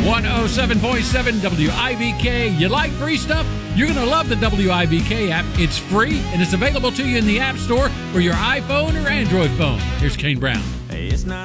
107.7 WIBK. You like free stuff? You're going to love the WIBK app. It's free, and it's available to you in the App Store for your iPhone or Android phone. Here's Kane Brown. Hey, it's not